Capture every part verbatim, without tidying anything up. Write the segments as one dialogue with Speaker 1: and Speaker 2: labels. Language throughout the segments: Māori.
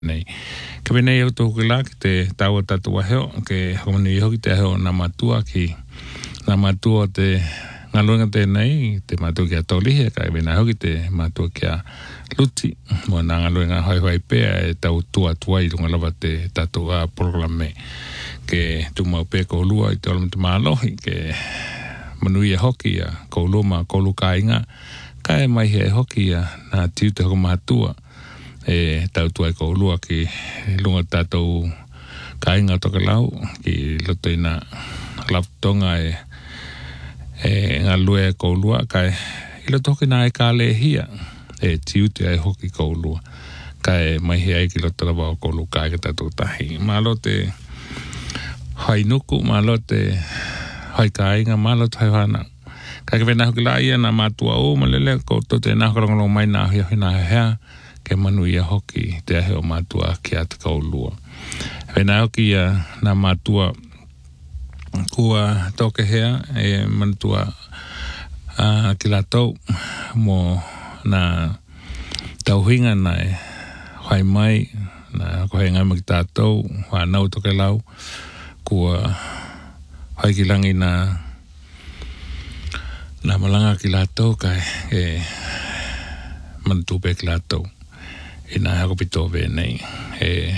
Speaker 1: nei. Ka pene e auto hukila ki te taua tatua heo, ke hakamani iho ki te heo na matua ki na matua te ngaluenga tēnei, te matua ki a tolihe, ka e pena heo ki te matua ki a luti, mo na ngaluenga hoi hoi pea e tau tua tuai runga lava te tatua programe ke tu mau pea ko lua i te olamu te maalohi, ke manui e hoki a ko luma, ko luka inga, ka e mai he hoki a na tiu te hoko matua, e tau tuai ko lua ki lunga tātou ka inga toka lau ki loto ina laptonga e e ngā lue ko lua ka e i loto hoki nā e ka le hia e tiu te ai hoki ko lua ka e mai hea i ki loto lawa o ko lua ka e ka tātou tahi ma lo te hai nuku ma lo te hai ka inga ma lo te hai hana ka ke vena hoki la ia na matua o malele ko to te nā korongolo mai nā hia hina hea ke manu ia hoki te ahe o matua ki ata kaulua. Wena hoki ia na matua kua toke hea e manutua uh, ki la tau mo na tauhinga na e hai mai na kohe ngai maki tātou whanau toke lau kua hai ki langi na na malanga ki la tau kai e manutupe ki la tau. Ina hako pito ve nei e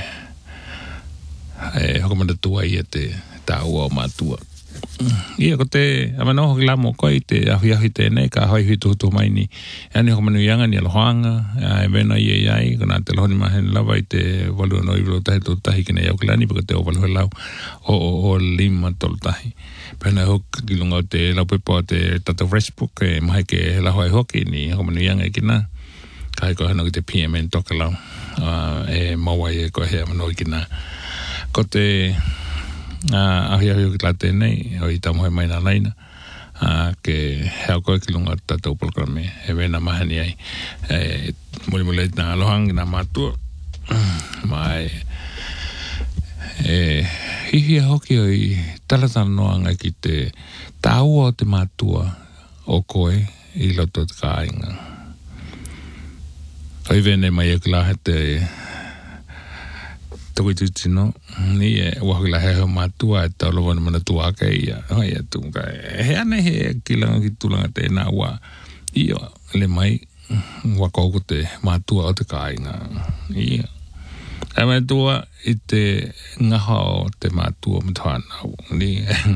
Speaker 1: e hako manda tua ia te tāua o mātua ia ko te amano hoki la mo koi te ahi ahi tēnei ka hoi hui tuhutu mai ni ani hako manu ianga ni alohaanga e vena ia iai ko nā te lohoni maheni lawa i te walu anoi vilo tahi tu tahi kina iau kilani paka te o walu lau o o o lima tolu tahi pēna hoki ki lunga o te lau pepo te tata Facebook e mahi ke la hoi hoki ni hako manu ianga i kina kai ko hana ki te P M N toka lau uh, e mawai e ko hea manoi ki nā ko te uh, ahi ahi o ki la tēnei o i tamu hoi mai nā laina uh, ke hea koe ki lunga tātou programe e wena mahani ai e muli muli nā alohangi nā mātua mai e hihi a hoki o i talatana noanga ki te tāua o te mātua o koe i loto te ka ainga Oi vene mai e kula he te toko i tutino ni e wakila he ho matua e tau lowana mana tua ka ia hoi e tunga he ane he kilanga ki tulanga te nā ua ia le mai wakauko te matua o te kāinga ia e mai tua i te ngaha o te matua matuana ni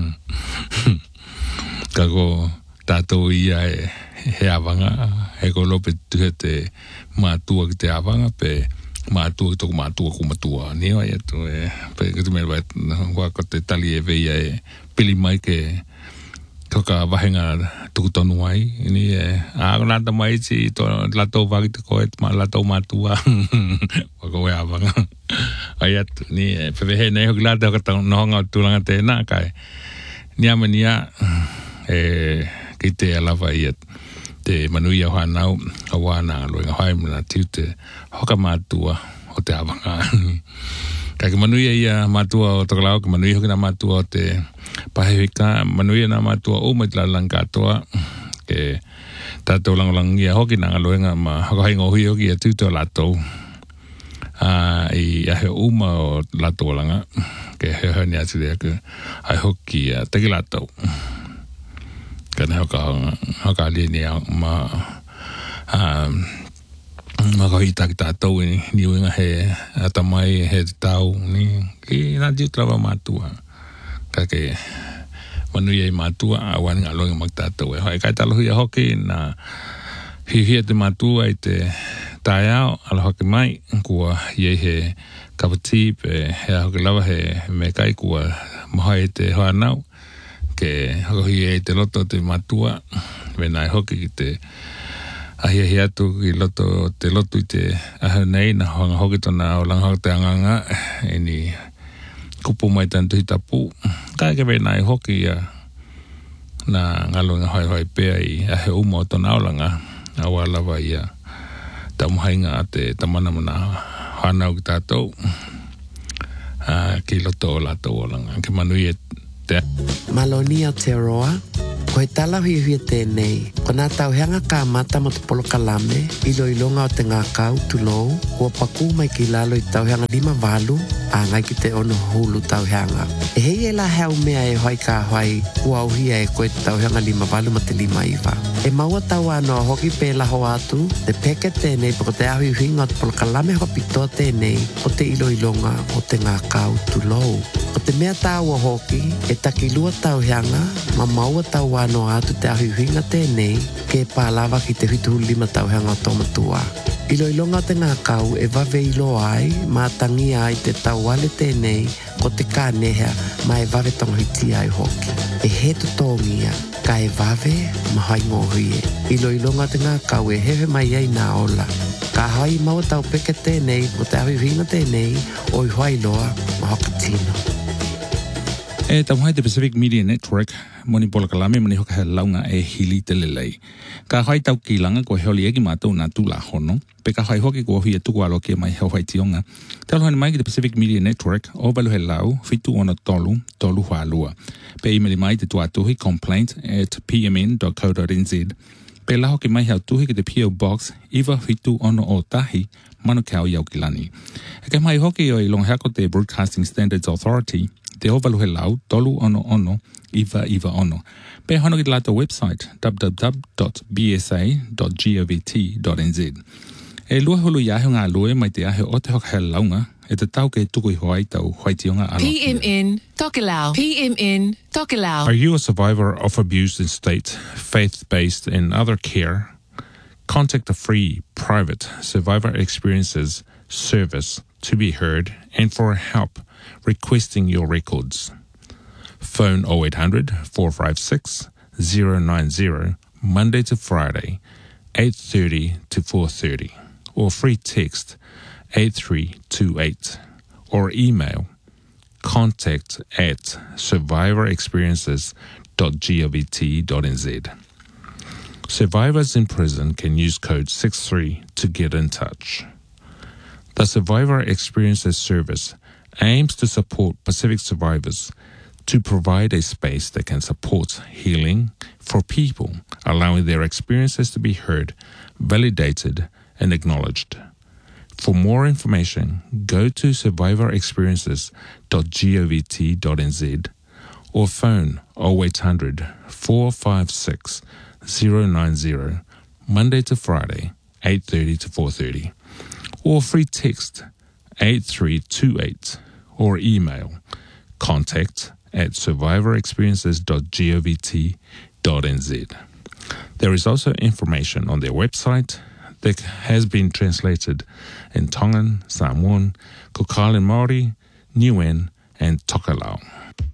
Speaker 1: kako tātou ia e he awanga he ko lope tuhe te mātua ki te awanga pe mātua ki toko mātua ku matua ni o ia tu e pe ki tu mea wai wako te tali e veia e pili mai ke toka wahenga tuku tonu ai ni e a nata mai si to lato waki te koe ma lato mātua wako e awanga o ia tu ni e pe he nei hoki lata hoka tau nohonga o tūlanga tēnā kai ni ama ni a e ki te alawa ia te manui au hanau a wana loinga hai mana tiu te hoka mātua o te awanga. Kai ke manui ia mātua o tokalau, ke manui hoki na mātua o te pahewika, manui na mātua o mai tala lang katoa, ke tātou langolangi a hoki na ngaloenga ma hoka hai ngohi hoki a tiu te o latou. Uh, I ahe uma o latou langa, ke he hau ni atu rea ke ai hoki a teki latou. Kana hoka hoka lini ma um ma ko ita ki tātou ni ni winga he atamai he tau ni ki na diu trava matua ka ke manu ye matua awan nga longa mag tātou e hoi kai talo hui hoki na hi hi te matua i te taiao ala hoki mai kua ye he kapati pe he hoki lava he me kai kua mahai te hoa nau ke hoki e te loto te matua wena e hoki ki te ahi ahi atu ki loto te loto i te ahi nei na honga hoki tona o langa hoki te anganga e ni kupu mai tantu hi tapu kai ke wena e hoki ia na ngalo nga hoi hoi pea i ahi umo tona o langa awa lawa ia tamuhainga a te tamana mana hanau ki tātou uh, ki loto o lato o langa ke manui e te
Speaker 2: Malonia te roa, Ko he tala hui hui tēnei, ko nā tauhenga ka mata mo te polo kalame, ilo ilonga o te ngā kau tulou, kua paku mai ki lalo i tauhenga lima walu, a ngai ki te ono hulu tauhenga. E hei e la heo mea e hoi ka hoi, kua auhia e koe te tauhenga lima walu ma te lima iwa. E maua tau ano hoki pe laho atu, te peke tēnei pako te ahui hui ngā te polo kalame hoa pitoa tēnei, o te ilo ilonga o te ngā kau tulou. O te mea tāua hoki, e taki lua tauhenga, ma maua tau ano atu te ahui huinga tēnei ke pālawa ki te whitu lima tauhenga o tomatua. Ilo ilonga te ngā kau e wawe ilo ai ma tangi ai te tauale tēnei ko te kānehea ma e wawe tonghiti ai hoki. E he tutongia ka e wawe ma hai ngohuie. Ilo ilonga te ngā kau e hewe mai ai nā ola. Ka hai maua tau peke tēnei ko te ahui huinga tēnei o i hoi loa ma hoka tino.
Speaker 1: E tau hai te Pacific Media Network, moni pola kalame mani hoka he launga e hili te lelei. Ka hai tau ki langa ko heoli eki mātou nā tūla hono, pe ka hai hoki ko hui e tuku alo kia mai heo hai tionga. Te alohani mai ki te Pacific Media Network, o walu he lau, whitu ono tolu, tolu hoa lua. Pe imeli mai te tuatuhi complaint at p m n dot co dot n z. Pe la hoki mai heo tuhi ki te P O Box, iwa whitu ono o tahi, manu kau iau ki lani. E ka mai hoki o i longhako te Broadcasting Standards Authority, te ovalu he lau, tolu ono ono, iwa iwa ono. Pe hono ki te lato website, w w w dot b s a dot govt dot n z. E lua hulu i ahe ngā lue mai te ahe o te hoka he launga, e te tau ke tuku i hoai tau hoaitionga alokia.
Speaker 3: P M N, Tokelau. P M N, Tokelau.
Speaker 4: Are you a survivor of abuse in state, faith-based and other care? Contact a free, private Survivor Experiences service to be heard and for help requesting your records. Phone oh eight hundred, four five six, oh nine oh Monday to Friday, eight thirty to four thirty, or free text eight three two eight, or email contact at survivor experiences dot govt dot n z. Survivors in prison can use code six three to get in touch. The Survivor Experiences Service aims to support Pacific survivors to provide a space that can support healing for people, allowing their experiences to be heard, validated, and acknowledged. For more information, go to survivor experiences dot govt dot n z or phone oh eight hundred, four five six, oh nine oh Monday to Friday, eight thirty to four thirty, or free text eight three two eight, or email contact at survivor experiences dot govt dot n z. There is also information on their website that has been translated in Tongan, Samoan, Kokalen Māori, Niuan, and Tokelau.